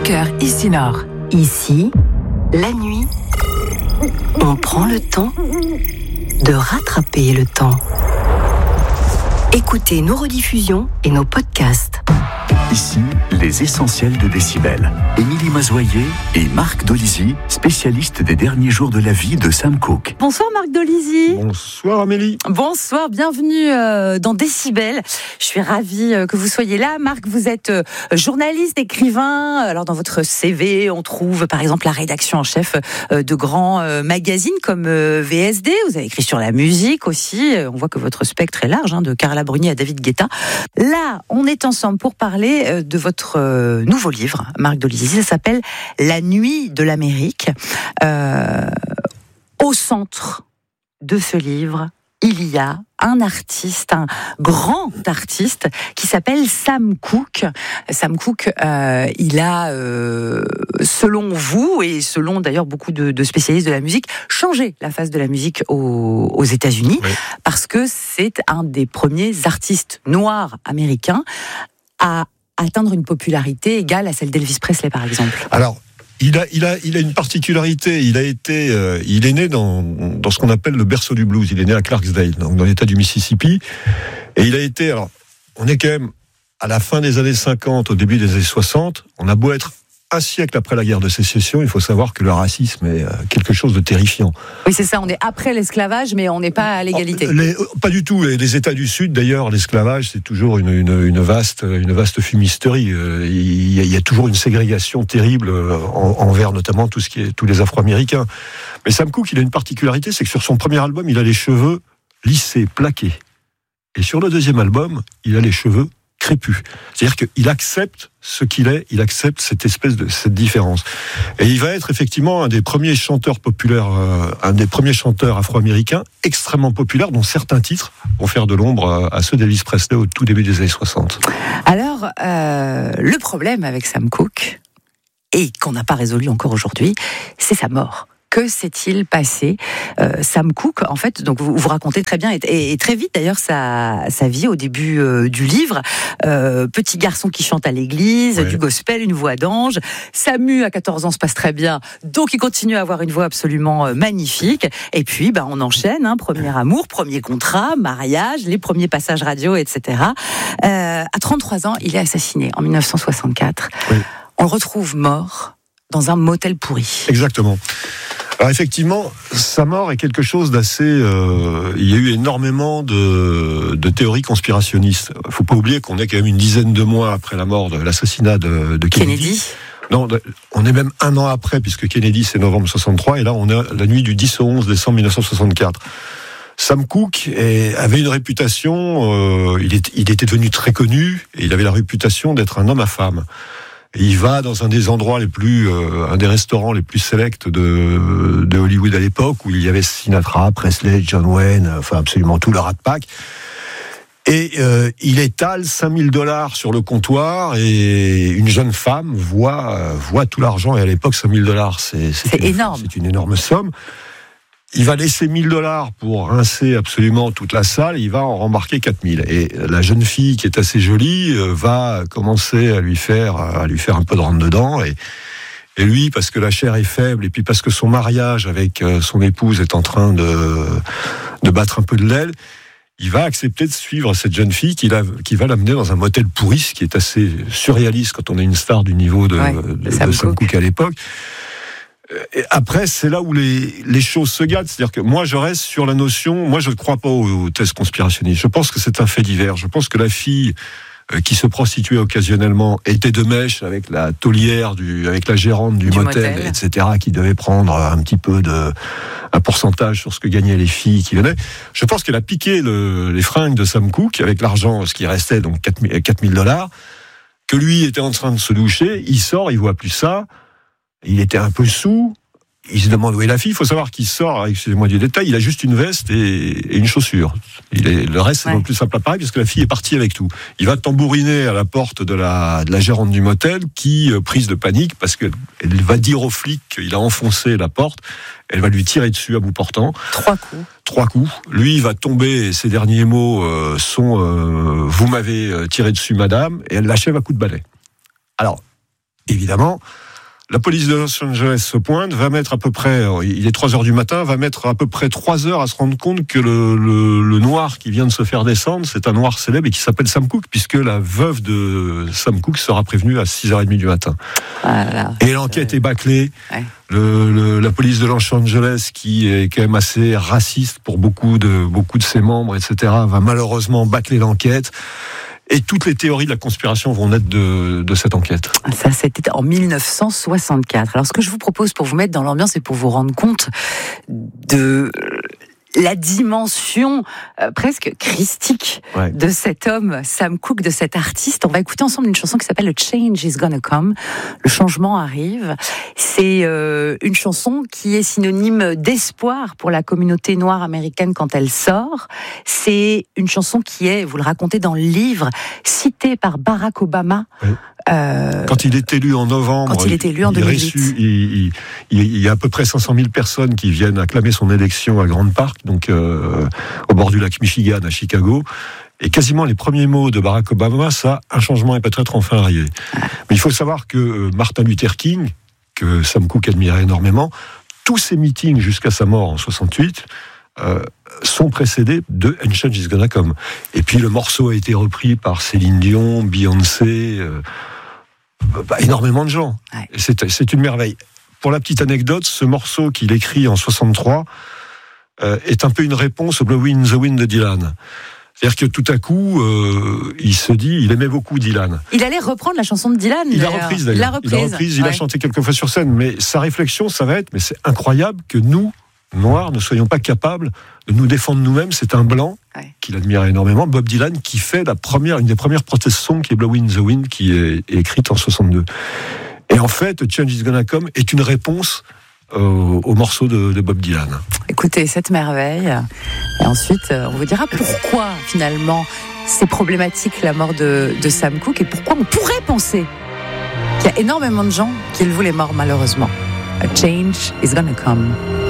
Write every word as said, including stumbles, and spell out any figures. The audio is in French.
cœur ici Nord. Ici, la nuit, on prend le temps de rattraper le temps. Écoutez nos rediffusions et nos podcasts. Ici, les essentiels de Décibel. Émilie Mazoyer et Marc Dolisi, spécialistes des derniers jours de la vie de Sam Cooke. Bonsoir Marc Dolisi. Bonsoir Amélie. Bonsoir, bienvenue euh, dans Décibel. Je suis ravie euh, que vous soyez là. Marc, vous êtes euh, journaliste, écrivain. Alors dans votre C V, on trouve par exemple la rédaction en chef euh, de grands euh, magazines comme euh, V S D. Vous avez écrit sur la musique aussi. On voit que votre spectre est large, hein, de Carla Bruni à David Guetta. Là, on est ensemble pour parler de votre euh, nouveau livre, Marc Dolisi. Ça s'appelle La nuit de l'Amérique. Euh, au centre de ce livre, il y a un artiste, un grand artiste qui s'appelle Sam Cooke. Sam Cooke, euh, il a, euh, selon vous et selon d'ailleurs beaucoup de, de spécialistes de la musique, changé la face de la musique aux, aux États-Unis, oui. Parce que c'est un des premiers artistes noirs américains à atteindre une popularité égale à celle d'Elvis Presley, par exemple. Alors, il a, il a, il a une particularité. Il a été, euh, il est né dans, dans ce qu'on appelle le berceau du blues. Il est né à Clarksdale, donc dans l'État du Mississippi, et il a été. Alors, on est quand même à la fin des années cinquante, au début des années soixante. On a beau être un siècle après la guerre de sécession, il faut savoir que le racisme est quelque chose de terrifiant. Oui, c'est ça, on est après l'esclavage, mais on n'est pas à l'égalité. Les, pas du tout. Les États du Sud, d'ailleurs, l'esclavage, c'est toujours une, une, une, vaste, une vaste fumisterie. Il y, a, il y a toujours une ségrégation terrible en, envers notamment tout ce qui est, tous les Afro-Américains. Mais Sam Cooke, il a une particularité, c'est que sur son premier album, il a les cheveux lissés, plaqués. Et sur le deuxième album, il a les cheveux crépus. C'est-à-dire qu'il accepte ce qu'il est, il accepte cette espèce de cette différence. Et il va être effectivement un des premiers chanteurs populaires, euh, un des premiers chanteurs afro-américains extrêmement populaires, dont certains titres vont faire de l'ombre à ceux d'Elvis Presley au tout début des années soixante. Alors, euh, le problème avec Sam Cooke, et qu'on n'a pas résolu encore aujourd'hui, c'est sa mort. Que s'est-il passé euh, Sam Cooke, en fait, donc vous, vous racontez très bien et, et, et très vite d'ailleurs sa, sa vie au début euh, du livre. Euh, petit garçon qui chante à l'église, ouais. Du gospel, une voix d'ange. Samu à quatorze ans se passe très bien, donc il continue à avoir une voix absolument euh, magnifique. Et puis, bah, on enchaîne, hein, premier amour, premier contrat, mariage, les premiers passages radio, et cetera. Euh, à trente-trois ans, il est assassiné en dix-neuf cent soixante-quatre. Oui. On le retrouve mort dans un motel pourri. Exactement. Alors effectivement, sa mort est quelque chose d'assez... Euh, il y a eu énormément de, de théories conspirationnistes. Il ne faut pas oublier qu'on est quand même une dizaine de mois après la mort de l'assassinat de, de Kennedy. Kennedy. Non, on est même un an après, puisque Kennedy c'est novembre soixante-trois, et là on est la nuit du dix au onze décembre dix-neuf cent soixante-quatre. Sam Cooke est, avait une réputation, euh, il, est, il était devenu très connu, et il avait la réputation d'être un homme à femme. Et il va dans un des endroits les plus, euh, un des restaurants les plus sélects de, de Hollywood à l'époque, où il y avait Sinatra, Presley, John Wayne, enfin absolument tout le Rat Pack. Et euh, il étale cinq mille dollars sur le comptoir, et une jeune femme voit, euh, voit tout l'argent. Et à l'époque, cinq mille dollars, c'est, c'est, c'est une, énorme. C'est une énorme somme. Il va laisser mille dollars pour rincer absolument toute la salle, et il va en rembarquer quatre mille. Et la jeune fille, qui est assez jolie, va commencer à lui faire, à lui faire un peu de rentre-dedans. Et, et lui, parce que la chair est faible, et puis parce que son mariage avec son épouse est en train de, de battre un peu de l'aile, il va accepter de suivre cette jeune fille qui, la, qui va l'amener dans un motel pourri, ce qui est assez surréaliste quand on est une star du niveau de, ouais, de, de Sam, de Sam Cooke à l'époque. Et après, c'est là où les, les choses se gâtent. C'est-à-dire que moi, je reste sur la notion... Moi, je ne crois pas aux, aux thèses conspirationnistes. Je pense que c'est un fait divers. Je pense que la fille euh, qui se prostituait occasionnellement était de mèche avec la taulière, du, avec la gérante du, du motel, motel, et cetera, qui devait prendre un petit peu de... un pourcentage sur ce que gagnaient les filles qui venaient. Je pense qu'elle a piqué le, les fringues de Sam Cooke avec l'argent, ce qui restait, donc quatre mille dollars, que lui était en train de se doucher. Il sort, il voit plus ça. Il était un peu sous, il se demande où est la fille. Il faut savoir qu'il sort, excusez-moi du détail, il a juste une veste et, et une chaussure. Il est, le reste, c'est ouais. Le plus simple appareil, parce que la fille est partie avec tout. Il va tambouriner à la porte de la, de la gérante du motel, qui, prise de panique, parce qu'elle va dire aux flics qu'il a enfoncé la porte, elle va lui tirer dessus à bout portant. Trois coups. Trois coups. Lui, il va tomber, et ses derniers mots euh, sont euh, « Vous m'avez tiré dessus, madame », et elle l'achève à coups de balai. Alors, évidemment, la police de Los Angeles se pointe, va mettre à peu près, il est trois heures du matin, va mettre à peu près trois heures à se rendre compte que le, le, le noir qui vient de se faire descendre, c'est un noir célèbre et qui s'appelle Sam Cooke, puisque la veuve de Sam Cooke sera prévenue à six heures trente du matin. Voilà. Et l'enquête est bâclée. Ouais. Le, le, la police de Los Angeles, qui est quand même assez raciste pour beaucoup de, beaucoup de ses membres, et cetera, va malheureusement bâcler l'enquête. Et toutes les théories de la conspiration vont naître de, de cette enquête. Ça, c'était en dix-neuf cent soixante-quatre. Alors, ce que je vous propose pour vous mettre dans l'ambiance et pour vous rendre compte de la dimension euh, presque christique ouais. de cet homme, Sam Cooke, de cet artiste, on va écouter ensemble une chanson qui s'appelle « The Change is Gonna Come ». Le changement arrive. C'est euh, une chanson qui est synonyme d'espoir pour la communauté noire américaine quand elle sort. C'est une chanson qui est, vous le racontez dans le livre, citée par Barack Obama. Oui. Euh, quand il est élu en novembre, quand il est élu en deux mille huit, il, reçu, il, il, il, il y a à peu près cinq cent mille personnes qui viennent acclamer son élection à Grand Park, donc euh, au bord du lac Michigan à Chicago. Et quasiment les premiers mots de Barack Obama, ça, un changement est peut-être enfin arrivé. Ah. Mais il faut savoir que Martin Luther King, que Sam Cooke admirait énormément, tous ses meetings jusqu'à sa mort en soixante-huit euh, sont précédés de And Change is Gonna Come. Et puis le morceau a été repris par Céline Dion, Beyoncé. Euh, Bah, énormément de gens. Ouais. C'est, c'est une merveille. Pour la petite anecdote, ce morceau qu'il écrit en soixante-trois euh, est un peu une réponse au Blowing in the Wind de Dylan. C'est-à-dire que tout à coup, euh, il se dit, il aimait beaucoup Dylan. Il allait reprendre la chanson de Dylan. Il l'a reprise d'ailleurs. Il l'a reprise, il, l'a reprise, il ouais. a chanté quelques fois sur scène. Mais sa réflexion, ça va être, mais c'est incroyable que nous, Noirs, ne soyons pas capables de nous défendre nous-mêmes. C'est un blanc ouais. qu'il admirait énormément, Bob Dylan, qui fait la première, une des premières protest songs qui est Blowing in the Wind, qui est, est écrite en soixante-deux. Et en fait, Change is Gonna Come est une réponse euh, au morceau de, de Bob Dylan. Écoutez, cette merveille. Et ensuite, on vous dira pourquoi, finalement, c'est problématique la mort de, de Sam Cooke et pourquoi on pourrait penser qu'il y a énormément de gens qui le voulaient mort, malheureusement. A change is gonna come.